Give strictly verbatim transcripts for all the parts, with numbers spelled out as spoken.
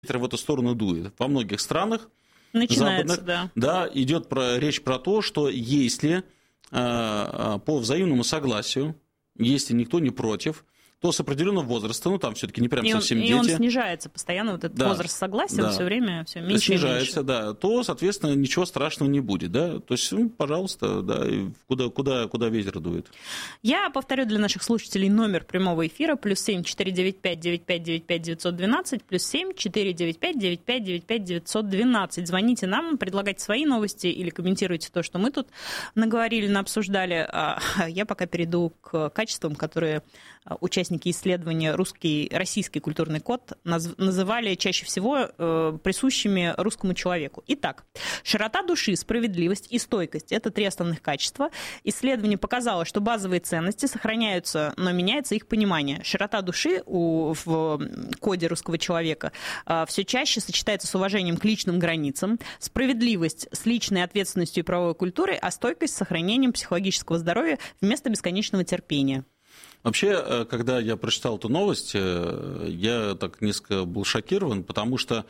в эту сторону дует. Во многих странах Начинается, западных, да. да, идет про, речь про то, что если э, по взаимному согласию, если никто не против, то с определенного возраста, ну там все-таки не прям и совсем он, дети. И он снижается постоянно, вот этот да, возраст согласия, да. он все время все меньше снижается, и меньше. Да, то, соответственно, ничего страшного не будет, да, то есть, ну, пожалуйста, да, куда, куда, куда ветер дует. Я повторю для наших слушателей номер прямого эфира, плюс семь четыре девять пять девять пять девять пять девятьсот двенадцать, плюс семь четыре девять пять девять пять девять пять девятьсот двенадцать. Звоните нам, предлагайте свои новости или комментируйте то, что мы тут наговорили, наобсуждали. Я пока перейду к качествам, которые участники исследования русский, российский культурный код называли чаще всего э, присущими русскому человеку. Итак, широта души, справедливость и стойкость – это три основных качества. Исследование показало, что базовые ценности сохраняются, но меняется их понимание. Широта души у, в коде русского человека э, все чаще сочетается с уважением к личным границам, справедливость с личной ответственностью и правовой культурой, а стойкость с сохранением психологического здоровья вместо бесконечного терпения. Вообще, когда я прочитал эту новость, я так несколько был шокирован, потому что,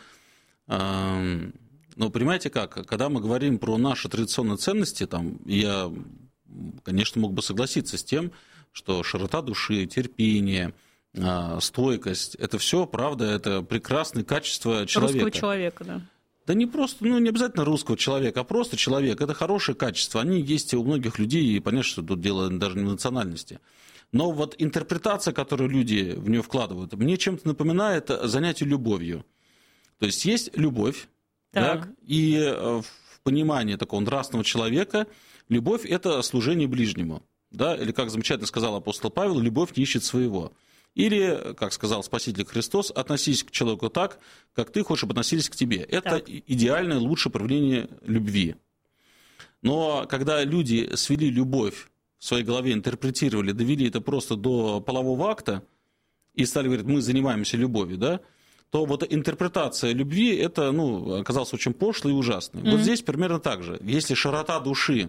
ну, понимаете как, когда мы говорим про наши традиционные ценности, там, я, конечно, мог бы согласиться с тем, что широта души, терпение, стойкость, это все, правда, это прекрасные качества человека. Русского человека, да. Да не просто, ну, не обязательно русского человека, а просто человек. Это хорошие качества, они есть у многих людей, и понятно, что тут дело даже не в национальности. Но вот интерпретация, которую люди в нее вкладывают, мне чем-то напоминает занятие любовью. То есть есть любовь, да, и в понимании такого нравственного человека любовь – это служение ближнему. Да? Или, как замечательно сказал апостол Павел, любовь не ищет своего. Или, как сказал Спаситель Христос, относись к человеку так, как ты хочешь, чтобы относились к тебе. Это так. Идеальное, лучшее проявление любви. Но когда люди свели любовь, в своей голове интерпретировали, довели это просто до полового акта и стали говорить, мы занимаемся любовью, да, то вот интерпретация любви, это, ну, оказалось очень пошлой и ужасной. Mm-hmm. Вот здесь примерно так же. Если широта души,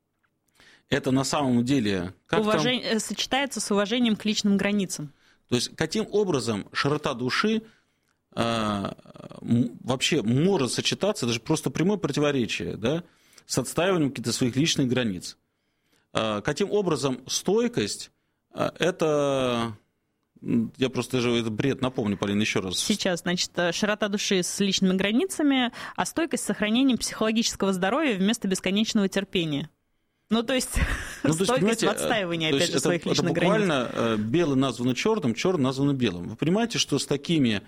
это на самом деле... Как Уважень... там... сочетается с уважением к личным границам. То есть каким образом широта души э, вообще может сочетаться, это же просто прямое противоречие, да, с отстаиванием каких-то своих личных границ. Каким образом стойкость – это, я просто даже этот бред напомню, Полина, еще раз. Сейчас, значит, широта души с личными границами, а стойкость с сохранением психологического здоровья вместо бесконечного терпения. Ну, то есть, ну, то есть стойкость в отстаивании, опять же, это, своих личных это границ. Это буквально белое названо черным, черное названо белым. Вы понимаете, что с такими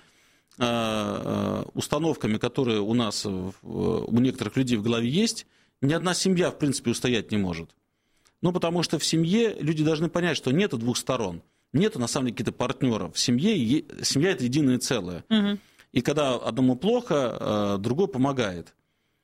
э, установками, которые у нас, у некоторых людей в голове есть, ни одна семья, в принципе, устоять не может. Ну, потому что в семье люди должны понять, что нету двух сторон, нету, на самом деле, каких-то партнеров. В семье семья – это единое целое. Угу. И когда одному плохо, другой помогает.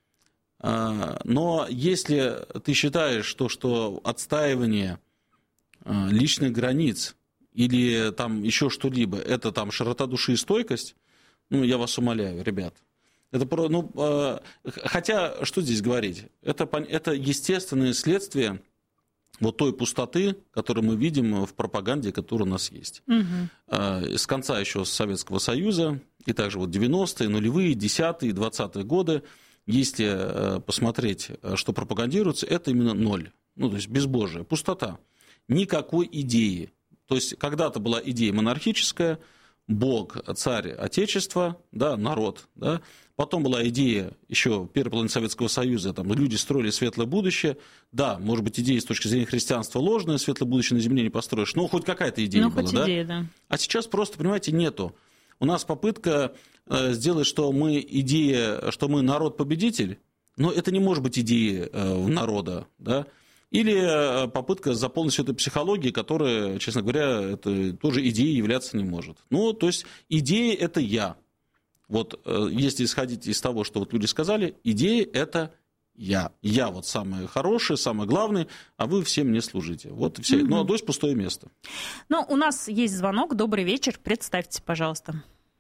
Но если ты считаешь, что, что отстаивание личных границ или там еще что-либо – это там широта души и стойкость, ну, я вас умоляю, ребят. Это, ну, хотя, что здесь говорить? Это, это естественное следствие вот той пустоты, которую мы видим в пропаганде, которая у нас есть. Угу. С конца еще Советского Союза, и также вот девяностые, нулевые, десятые, двадцатые годы, если посмотреть, что пропагандируется, это именно ноль. Ну, то есть безбожие, пустота. Никакой идеи. То есть когда-то была идея монархическая, Бог, царь, отечество, да, народ, да. Потом была идея еще первой половины Советского Союза, там люди строили светлое будущее. Да, может быть, идея с точки зрения христианства ложная, светлое будущее на земле не построишь, но хоть какая-то идея ну, была, хоть да? идея, да. А сейчас просто, понимаете, нету. У нас попытка э, сделать, что мы идея, что мы народ-победитель, но это не может быть идеей э, народа, да? Или попытка заполнить всю эту психологию, которая, честно говоря, это тоже идеей являться не может. Ну, то есть идея – это я. Вот если исходить из того, что вот люди сказали, идея – это я. Я вот самый хороший, самый главный, а вы все мне служите. Вот и все. Mm-hmm. Ну, а то есть пустое место. Ну, у нас есть звонок. Добрый вечер. Представьте, пожалуйста.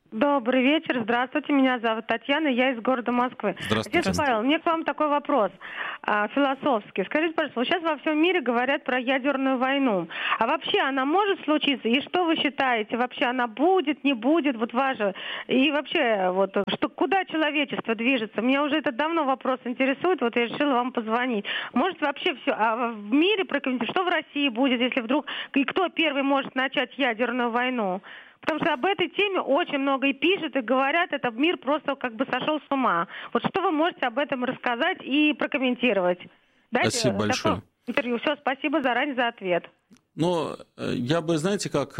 Добрый вечер, здравствуйте, меня зовут Татьяна, я из города Москвы. Здравствуйте. Отец Павел, мне к вам такой вопрос а, философский. Скажите, пожалуйста, вот сейчас во всем мире говорят про ядерную войну. А вообще она может случиться? И что вы считаете? Вообще она будет, не будет? Вот важно. И вообще, вот, что, куда человечество движется? Меня уже это давно вопрос интересует, вот я решила вам позвонить. Может вообще все, а в мире прокомментируйте, что в России будет, если вдруг, и кто первый может начать ядерную войну? Потому что об этой теме очень много и пишут, и говорят, это мир просто как бы сошел с ума. Вот что вы можете об этом рассказать и прокомментировать? Дайте Спасибо большое. Интервью. Все, спасибо заранее за ответ. Но я бы, знаете, как...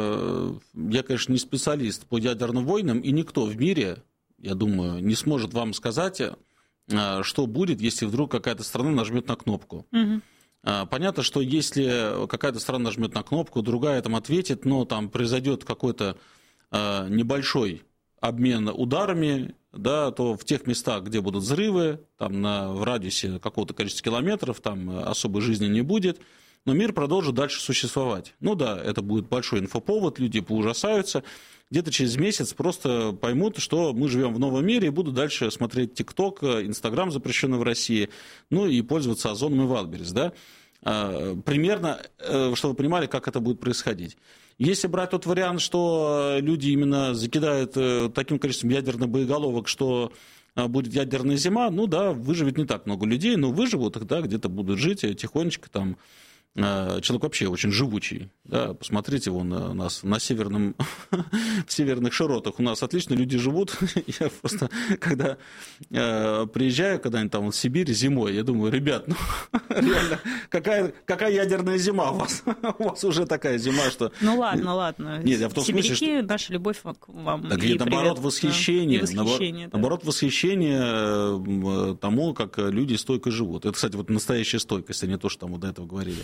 Я, конечно, не специалист по ядерным войнам, и никто в мире, я думаю, не сможет вам сказать, что будет, если вдруг какая-то страна нажмет на кнопку. Угу. Понятно, что если какая-то страна нажмет на кнопку, другая там ответит, но там произойдет какой-то э, небольшой обмен ударами, да, то в тех местах, где будут взрывы, там на, в радиусе какого-то количества километров, там особой жизни не будет, но мир продолжит дальше существовать. Ну да, это будет большой инфоповод, люди поужасаются, где-то через месяц просто поймут, что мы живем в новом мире, и будут дальше смотреть ТикТок, Инстаграм, запрещенный в России, ну и пользоваться Озоном и Вайлдберрис, да. Примерно, чтобы вы понимали, как это будет происходить. Если брать тот вариант, что люди именно закидают таким количеством ядерных боеголовок, что будет ядерная зима, ну да, выживет не так много людей, но выживут, тогда где-то будут жить тихонечко там. Человек вообще очень живучий. Да? Посмотрите, вон у нас на северном, в северных широтах у нас отлично люди живут. Я просто, когда э, приезжаю когда-нибудь там в Сибирь зимой, я думаю, ребят, ну реально, какая, какая ядерная зима у вас? У вас уже такая зима, что... Ну ладно, ладно. Нет, я в том Сибиряки, смысле, что... наша любовь к вам. Так и наоборот, восхищение. Да. восхищение наоборот, да. наоборот, восхищение тому, как люди стойко живут. Это, кстати, вот настоящая стойкость, а не то, что там вот до этого говорили.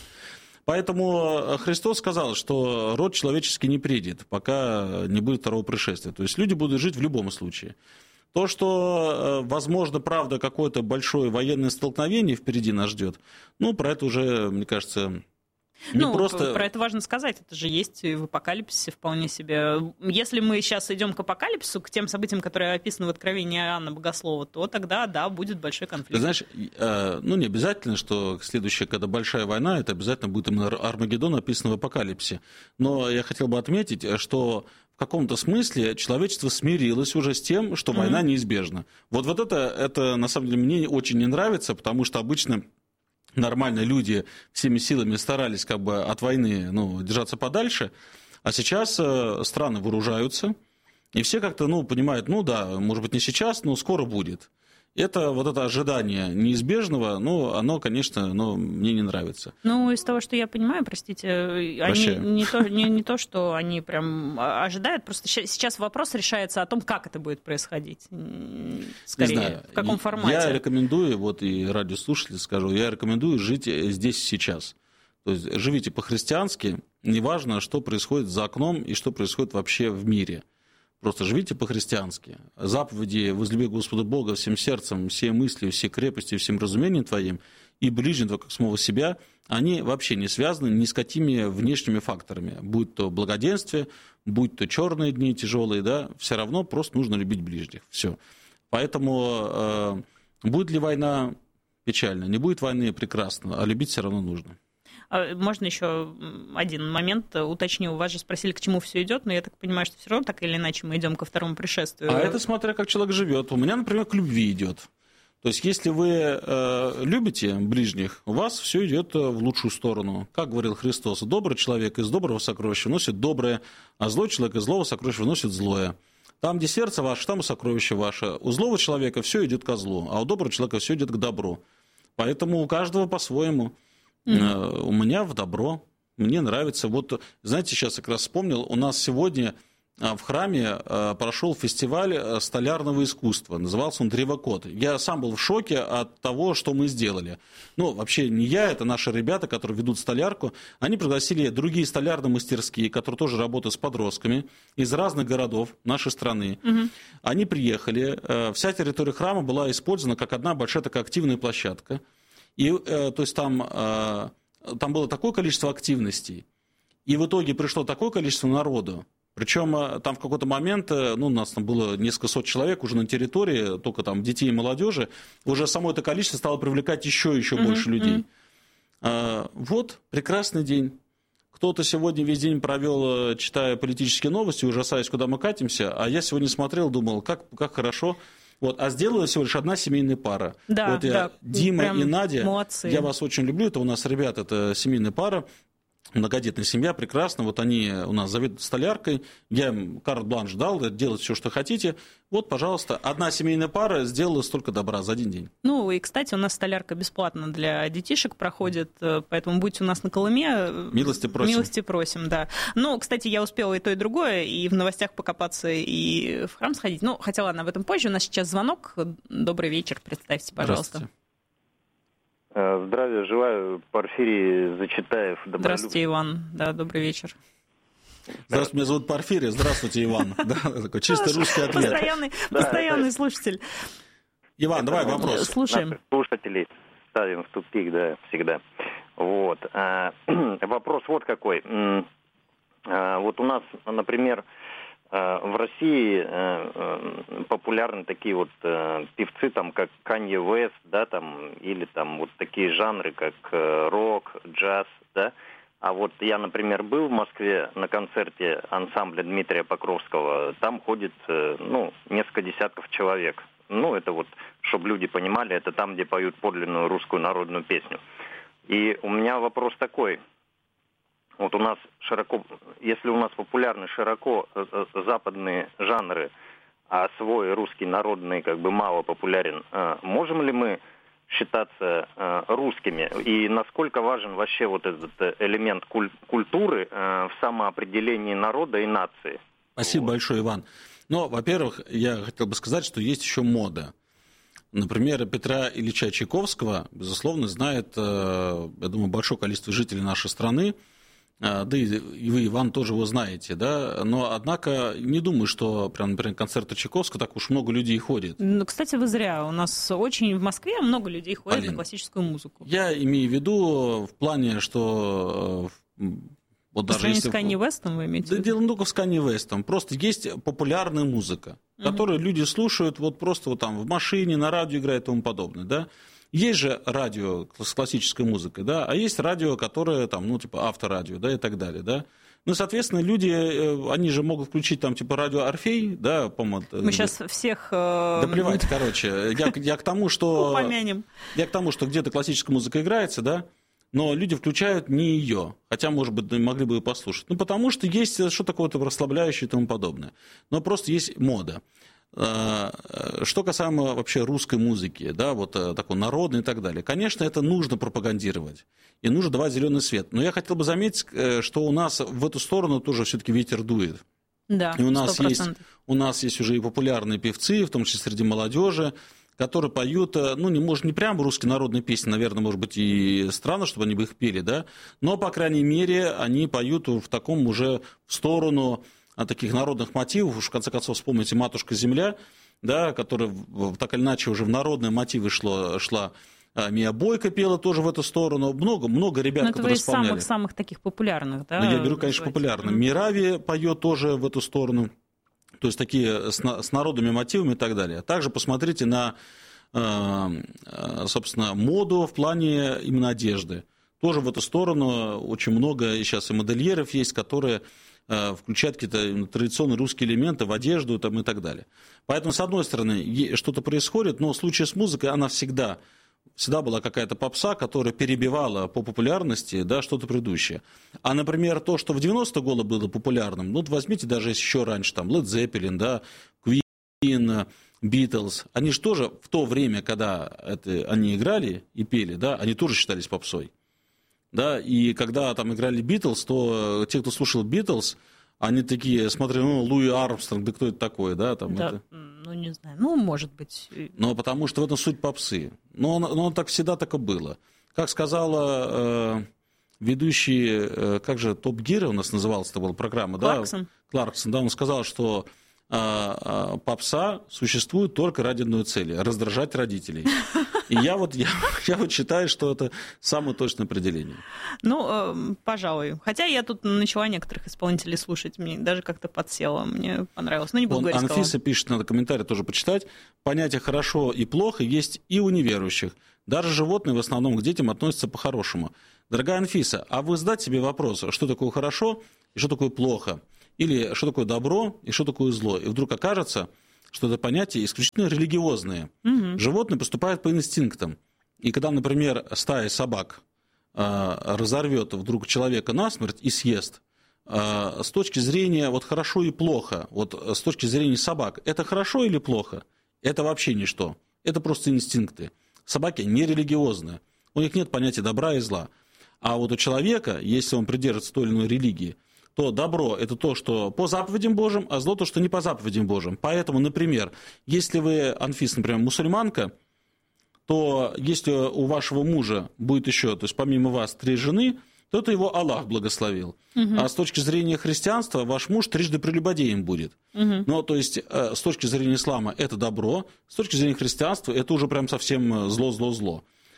Поэтому Христос сказал, что род человеческий не придет, пока не будет второго пришествия. То есть люди будут жить в любом случае. То, что, возможно, правда, какое-то большое военное столкновение впереди нас ждет, ну, про это уже, мне кажется... Не ну, просто... про это важно сказать, это же есть в апокалипсисе вполне себе. Если мы сейчас идем к апокалипсису, к тем событиям, которые описаны в Откровении Иоанна Богослова, то тогда, да, будет большой конфликт. Ты знаешь, ну, не обязательно, что следующая, когда большая война, это обязательно будет именно Армагеддон, описан в апокалипсисе. Но я хотел бы отметить, что в каком-то смысле человечество смирилось уже с тем, что mm-hmm. война неизбежна. Вот, вот это, это, на самом деле, мне очень не нравится, потому что обычно... Нормально люди всеми силами старались как бы от войны, ну, держаться подальше, а сейчас э, страны вооружаются, и все как-то, ну, понимают, ну да, может быть, не сейчас, но скоро будет. Это вот это ожидание неизбежного, ну, оно, конечно, ну, мне не нравится. Ну, из того, что я понимаю, простите, они не то, не, не то, что они прям ожидают, просто сейчас вопрос решается о том, как это будет происходить. Скорее, не знаю. В каком формате. Я рекомендую, вот и радиослушатели скажу, я рекомендую жить здесь и сейчас. То есть живите по-христиански, неважно, что происходит за окном и что происходит вообще в мире. Просто живите по-христиански. Заповеди «Возлюби Господа Бога всем сердцем, всей мыслью, всей крепостью, всем разумением твоим» и «ближнего как самого себя», они вообще не связаны ни с какими внешними факторами. Будь то благоденствие, будь то черные дни тяжелые, да, все равно просто нужно любить ближних. Все. Поэтому э, будет ли война печально, не будет войны прекрасно, а любить все равно нужно. Можно еще один момент уточню. Вас же спросили, к чему все идет, но я так понимаю, что все равно так или иначе мы идем ко второму пришествию. А это смотря как человек живет. У меня, например, к любви идет. То есть, если вы э, любите ближних, у вас все идет в лучшую сторону. Как говорил Христос, добрый человек из доброго сокровища носит доброе, а злой человек из злого сокровища носит злое. Там, где сердце ваше, там и сокровище ваше. У злого человека все идет ко злу, а у доброго человека все идет к добру. Поэтому у каждого по-своему. Mm-hmm. У меня в добро, мне нравится. Вот, знаете, сейчас я как раз вспомнил, у нас сегодня в храме прошел фестиваль столярного искусства, назывался он «Древокод». Я сам был в шоке от того, что мы сделали. Ну, вообще не я, это наши ребята, которые ведут столярку. Они пригласили другие столярные мастерские, которые тоже работают с подростками, из разных городов нашей страны. Mm-hmm. Они приехали, вся территория храма была использована как одна большая такая активная площадка. И, то есть там, там было такое количество активностей, и в итоге пришло такое количество народу, Причем там в какой-то момент, ну, у нас там было несколько сот человек уже на территории, только там детей и молодежи, уже само это количество стало привлекать еще еще mm-hmm. больше людей. Mm-hmm. А, вот, прекрасный день. Кто-то сегодня весь день провел, читая политические новости, ужасаясь, куда мы катимся, а я сегодня смотрел, думал, как, как хорошо. Вот, а сделала всего лишь одна семейная пара. Да, вот я, да, Дима и Надя, молодцы. Я вас очень люблю, это у нас ребята, это семейная пара. Многодетная семья, прекрасно. Вот они у нас заведуют столяркой. Я им карт-бланш дал, делать все, что хотите. Вот, пожалуйста, одна семейная пара сделала столько добра за один день. Ну, и, кстати, у нас столярка бесплатно для детишек проходит, поэтому будьте у нас на Колыме. Милости просим. Милости просим, да. Ну, кстати, я успела и то, и другое, и в новостях покопаться, и в храм сходить. Ну, хотя ладно, об этом позже. У нас сейчас звонок. Добрый вечер, представьте, пожалуйста. Здравия желаю, Порфирий Зачитаев. Здравствуйте, Иван. Да, добрый вечер. Здравствуйте, меня зовут Порфирий. Здравствуйте, Иван. Да, такой чисто русский ответ. Постоянный, постоянный слушатель. Иван, давай вопрос. Слушаем. Слушателей ставим в тупик, да, всегда. Вот. Вопрос вот какой. Вот у нас, например, в России популярны такие вот певцы, там, как Канье Уэст, да, там, или там вот такие жанры, как рок, джаз, да. А вот я, например, был в Москве на концерте ансамбля Дмитрия Покровского, там ходит, ну, несколько десятков человек. Ну, это вот, чтобы люди понимали, это там, где поют подлинную русскую народную песню. И у меня вопрос такой. Вот у нас широко, если у нас популярны широко западные жанры, а свой русский народный как бы мало популярен, можем ли мы считаться русскими? И насколько важен вообще вот этот элемент культуры в самоопределении народа и нации? Спасибо вот. большое, Иван. Но, во-первых, я хотел бы сказать, что есть еще мода. Например, Петра Ильича Чайковского, безусловно, знает, я думаю, большое количество жителей нашей страны. Да и вы, Иван, тоже его знаете, да, но, однако, не думаю, что, прям, например, концерты Чайковского так уж много людей ходит. Ну, кстати, вы зря. У нас очень в Москве много людей ходит Полин, на классическую музыку. Я имею в виду в плане, что... Вот даже если... с Канье Уэстом вы имеете в виду? Да, дело не только с Канье Уэстом. Просто есть популярная музыка, угу. которую люди слушают вот просто вот там в машине, на радио играет и тому подобное, да. Есть же радио с классической музыкой, да, а есть радио, которое там, ну, типа авторадио, да, и так далее, да. Ну, соответственно, люди, они же могут включить там, типа, радио Орфей, да, по-моему. Мы сейчас всех... Да плевать, короче. Я, я к тому, что... Упомянем. Я к тому, что где-то классическая музыка играется, да, но люди включают не ее, хотя, может быть, могли бы ее послушать. Ну, потому что есть что такое-то расслабляющее и тому подобное. Но просто есть мода. Что касаемо вообще русской музыки, да, вот такой народной и так далее, конечно, это нужно пропагандировать и нужно давать зеленый свет. Но я хотел бы заметить, что у нас в эту сторону тоже все-таки ветер дует. Да, и у нас есть, у нас есть уже и популярные певцы, в том числе среди молодежи, которые поют, ну, не, может, не прям русские народные песни, наверное, может быть, и странно, чтобы они бы их пели, да, но, по крайней мере, они поют в таком уже в сторону таких народных мотивов, уж в конце концов вспомните «Матушка земля», да, которая так или иначе уже в народные мотивы шло, шла. Мия Бойко пела тоже в эту сторону. Много, много ребят, которые исполняли. Это из самых-самых таких популярных, да? Ну, я беру, конечно, популярных. Мирави поет тоже в эту сторону. То есть такие с, с народными мотивами и так далее. Также посмотрите на, собственно, моду в плане именно одежды. Тоже в эту сторону очень много сейчас и модельеров есть, которые включать какие-то традиционные русские элементы в одежду там, и так далее. Поэтому, с одной стороны, что-то происходит, но в случае с музыкой она всегда, всегда была какая-то попса, которая перебивала по популярности, да, что-то предыдущее. А, например, то, что в девяностые годы было популярным, ну, вот возьмите даже еще раньше, там, Led Zeppelin, да, Queen, Beatles, они же тоже в то время, когда это, они играли и пели, да, они тоже считались попсой. Да, и когда там играли Битлз, то те, кто слушал Битлз, они такие смотрели, ну, Луи Армстронг, да кто это такой, да? Там, да, это... ну, не знаю, ну, может быть. Ну, потому что в этом суть попсы. Но, но так всегда так и было. Как сказала э, ведущий, э, как же, Топ Гир у нас называлась, это была программа, Кларксон. да? Кларксон, да, он сказал, что э, э, попса существует только ради одной цели – раздражать родителей. И я вот, я, я вот считаю, что это самое точное определение. Ну, э, пожалуй. Хотя я тут начала некоторых исполнителей слушать, мне даже как-то подсело, мне понравилось. Ну, не буду Он, говорить Анфиса слова. пишет, надо комментарий тоже почитать. Понятие «хорошо» и «плохо» есть и у неверующих. Даже животные в основном к детям относятся по-хорошему. Дорогая Анфиса, а вы задать себе вопрос, что такое «хорошо» и что такое «плохо»? Или что такое «добро» и что такое «зло»? И вдруг окажется, что это понятия исключительно религиозные. Угу. Животные поступают по инстинктам. И когда, например, стая собак э, разорвет вдруг человека насмерть и съест, э, с точки зрения вот хорошо и плохо, вот с точки зрения собак, это хорошо или плохо? Это вообще ничто. Это просто инстинкты. Собаки не религиозные. У них нет понятия добра и зла. А вот у человека, если он придерживается той или иной религии, то добро – это то, что по заповедям Божьим, а зло – то, что не по заповедям Божьим. Поэтому, например, если вы, Анфис, например, мусульманка, то если у вашего мужа будет еще, то есть помимо вас, три жены, то это его Аллах благословил. Угу. А с точки зрения христианства ваш муж трижды прелюбодеем будет. Угу. Ну, то есть с точки зрения ислама это добро, с точки зрения христианства это уже прям совсем зло-зло-зло.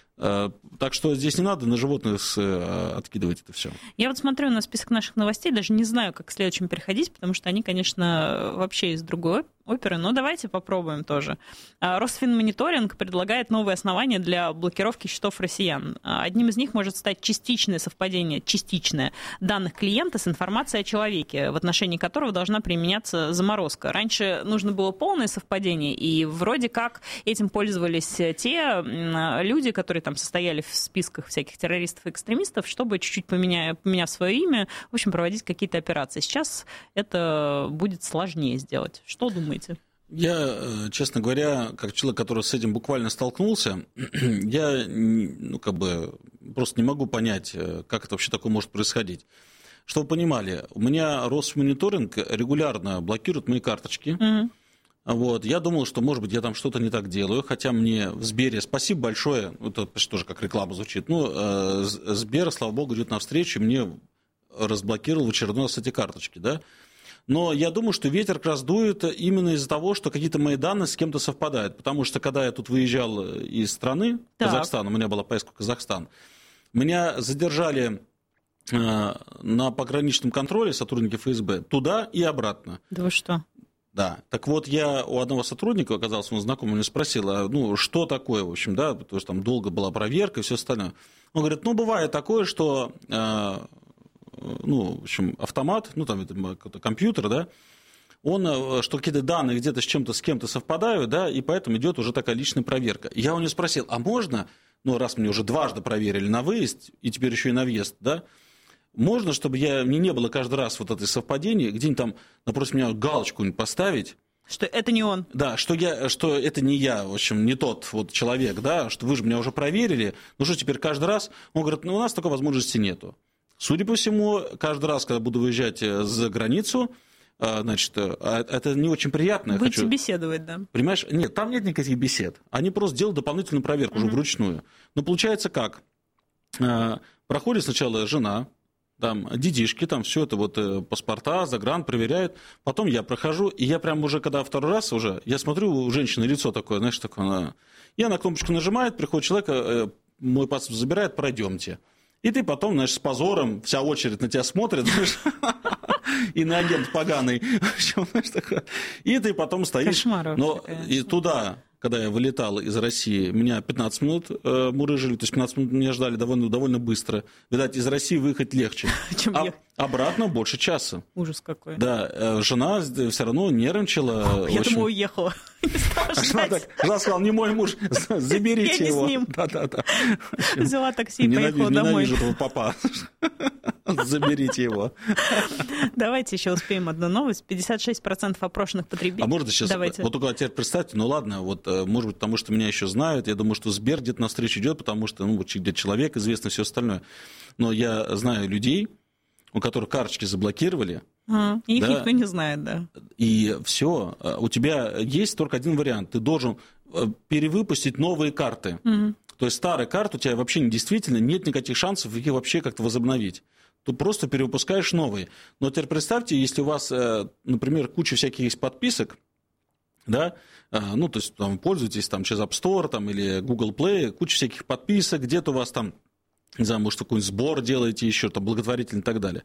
Так что здесь не надо на животных откидывать это все. Я вот смотрю на список наших новостей, даже не знаю, как к следующим переходить, потому что они, конечно, вообще из другой оперы, но давайте попробуем тоже. Росфинмониторинг предлагает новые основания для блокировки счетов россиян. Одним из них может стать частичное совпадение, частичное, данных клиента с информацией о человеке, в отношении которого должна применяться заморозка. Раньше нужно было полное совпадение, и вроде как этим пользовались те люди, которые там состояли в списках всяких террористов и экстремистов, чтобы чуть-чуть поменяя, поменяв свое имя, в общем, проводить какие-то операции. Сейчас это будет сложнее сделать. Что думаете? Я, честно говоря, как человек, который с этим буквально столкнулся, я ну, как бы просто не могу понять, как это вообще такое может происходить. Чтобы вы понимали, у меня Росмониторинг регулярно блокирует мои карточки. Mm-hmm. Вот. Я думал, что, может быть, я там что-то не так делаю, хотя мне в Сбере, спасибо большое, это тоже как реклама звучит, ну, Сбер, слава богу, идет навстречу, мне разблокировал в очередной раз эти карточки, да. Но я думаю, что ветер как раз дует именно из-за того, что какие-то мои данные с кем-то совпадают. Потому что, когда я тут выезжал из страны, так. Казахстан, у меня была поездка в Казахстан, меня задержали э, на пограничном контроле сотрудники эф эс бэ туда и обратно. Да вы что? Да. Так вот, я у одного сотрудника, оказался он знакомым, мне спросил, а, ну, что такое, в общем, да, потому что там долго была проверка и все остальное. Он говорит, ну, бывает такое, что... Э, ну, в общем, автомат, ну, там, это компьютер, да, он, что какие-то данные где-то с чем-то, с кем-то совпадают, да, и поэтому идет уже такая личная проверка. Я у него спросил, а можно, ну, раз мне уже дважды проверили на выезд, и теперь еще и на въезд, да, можно, чтобы я, мне не было каждый раз вот этой совпадения, где-нибудь там напротив меня галочку поставить, что это не он. Да, что, я, что это не я, в общем, не тот вот человек, да, что вы же меня уже проверили, ну что теперь каждый раз? Он говорит, ну, у нас такой возможности нету. Судя по всему, каждый раз, когда буду выезжать за границу, значит, это не очень приятно. Будете хочу... беседовать, да? Понимаешь? Нет, там нет никаких бесед. Они просто делают дополнительную проверку, uh-huh. уже вручную. Но получается как? Проходит сначала жена, там, дедишки, там все это вот паспорта, загран проверяют. Потом я прохожу, и я прям уже, когда второй раз уже, я смотрю, у женщины лицо такое, знаешь, такое. И она кнопочку нажимает, приходит человек, мой паспорт забирает, пройдемте. И ты потом, знаешь, с позором, вся очередь на тебя смотрит, знаешь, и на агент поганый. И ты потом стоишь. Но и туда, когда я вылетал из России, меня пятнадцать минут э, мурыжили, то есть пятнадцать минут меня ждали довольно, довольно быстро. Видать, из России выехать легче. Чем а я? Обратно больше часа. Ужас какой. Да, э, жена все равно нервничала. Я думаю, уехала. А жена, так, жена сказала, не мой муж, заберите я его. Я не с ним. Да, да, да. Взяла такси и поехала домой. Ненавижу этого папа. Заберите его. Давайте еще успеем одну новость. пятьдесят шесть процентов опрошенных потребителей. А можно сейчас, Давайте. Вот только теперь представьте, ну ладно, вот, может быть, потому что меня еще знают, я думаю, что Сбер где-то навстречу идет, потому что, ну, где человек известный, все остальное. Но я знаю людей, у которых карточки заблокировали. А, их да, никто не знает, да. И все, у тебя есть только один вариант. Ты должен перевыпустить новые карты. Угу. То есть старая карта у тебя вообще действительно нет никаких шансов их вообще как-то возобновить. Ты просто перевыпускаешь новые. Но теперь представьте, если у вас, например, куча всяких есть подписок, да, ну, то есть там пользуетесь там через App Store там, или Google Play, куча всяких подписок, где-то у вас там, не знаю, может, какой-нибудь сбор делаете еще, там, благотворительный и так далее.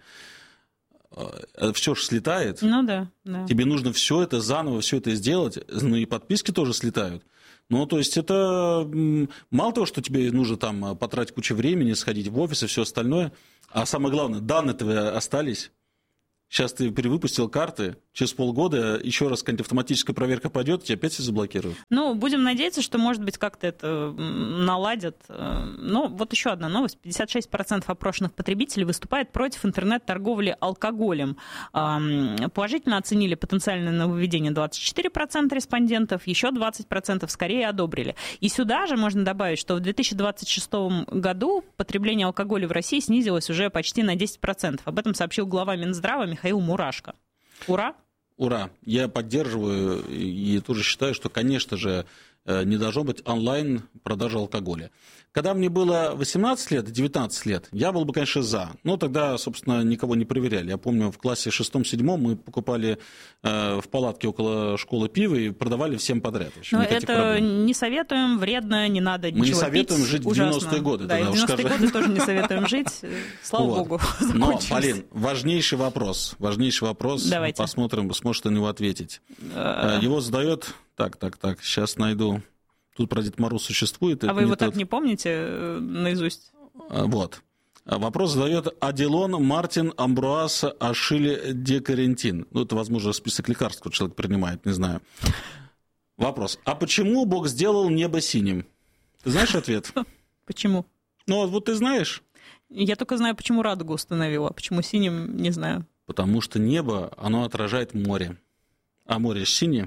Все же слетает. Ну да, да. Тебе нужно все это заново, все это сделать, ну и подписки тоже слетают. Ну, то есть это мало того, что тебе нужно там потратить кучу времени, сходить в офис и все остальное, а самое главное, данные твои остались. Сейчас ты перевыпустил карты, через полгода еще раз какая-нибудь автоматическая проверка пойдет, тебя опять все заблокируют. Ну, будем надеяться, что, может быть, как-то это наладят. Ну, вот еще одна новость. пятьдесят шесть процентов опрошенных потребителей выступает против интернет-торговли алкоголем. Положительно оценили потенциальное нововведение двадцать четыре процента респондентов, еще двадцать процентов скорее одобрили. И сюда же можно добавить, что в две тысячи двадцать шестом году потребление алкоголя в России снизилось уже почти на десять процентов. Об этом сообщил глава Минздрава Михаил Мурашко. Ура! Ура! Я поддерживаю и тоже считаю, что, конечно же, не должно быть онлайн продажи алкоголя. Когда мне было восемнадцать лет, девятнадцать лет, я был бы, конечно, за. Но тогда, собственно, никого не проверяли. Я помню, в классе шестом-седьмом мы покупали э, в палатке около школы пива и продавали всем подряд. Но это проблем. Не советуем, вредно, не надо ничего пить. Мы не советуем жить ужасно. в девяностые годы. Да, и в девяностые годы тоже не советуем жить. Слава вот. богу. Но, Полин, важнейший вопрос. Важнейший вопрос. Давайте. Посмотрим, сможет на него ответить. Его задает... Так, так, так, сейчас найду... Тут про Дед Мороз существует. А вы его тот... так не помните наизусть? Вот. Вопрос задает Аделон Мартин Амбруас Ашили Декарентин. Ну, это, возможно, список лекарств, который человек принимает, не знаю. Вопрос. А почему Бог сделал небо синим? Ты знаешь ответ? Почему? Ну, вот ты знаешь. Я только знаю, почему радугу установила, а почему синим, не знаю. Потому что небо, оно отражает море. А море синее.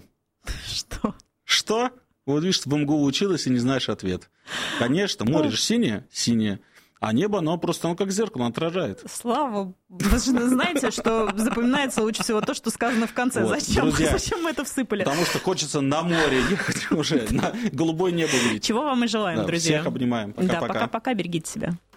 Что? Что? Вот видишь, в МГУ училась и не знаешь ответ. Конечно, море же синее, синее, а небо, оно просто, оно как зеркало, оно отражает. Слава, вы же знаете, что запоминается лучше всего то, что сказано в конце. Вот, зачем, друзья, зачем мы это всыпали? Потому что хочется на море ехать уже, на голубое небо видеть. Чего вам и желаем, да, друзья. Всех обнимаем. Пока-пока. Да, пока-пока, берегите себя.